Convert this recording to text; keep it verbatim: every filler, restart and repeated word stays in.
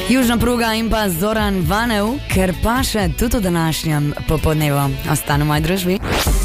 Južna pruga in pa Zoran Vanev, ker pa še tudi v današnjem popodnevu. Ostane v moji družbi.